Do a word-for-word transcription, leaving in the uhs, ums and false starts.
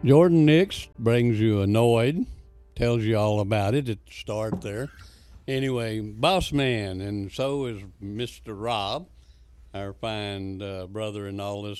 Jordan Nix brings you Annoyed, tells you all about it at the start there. Anyway, Boss Man, and so is Mister Rob, our fine uh, brother in all this